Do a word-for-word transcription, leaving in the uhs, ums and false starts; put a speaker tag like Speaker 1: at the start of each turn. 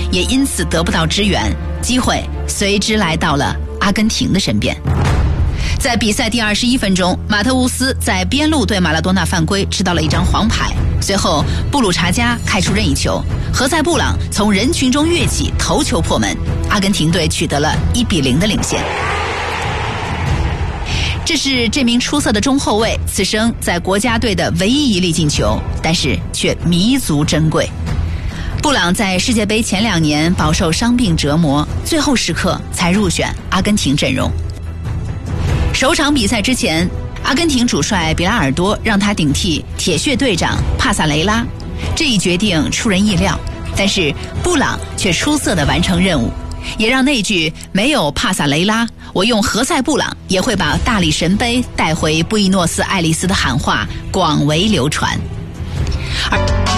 Speaker 1: 也因此得不到支援，机会随之来到了阿根廷的身边。在比赛第二十一分钟，马特乌斯在边路对马拉多纳犯规，吃到了一张黄牌。随后，布鲁查加开出任意球，何塞布朗从人群中跃起，头球破门，阿根廷队取得了一比零的领先。这是这名出色的中后卫此生在国家队的唯一一粒进球，但是却弥足珍贵。布朗在世界杯前两年饱受伤病折磨，最后时刻才入选阿根廷阵容。首场比赛之前，阿根廷主帅比拉尔多让他顶替铁血队长帕萨雷拉，这一决定出人意料，但是布朗却出色地完成任务，也让那句没有帕萨雷拉，我用何塞布朗也会把大力神杯带回布宜诺斯艾利斯的喊话广为流传。而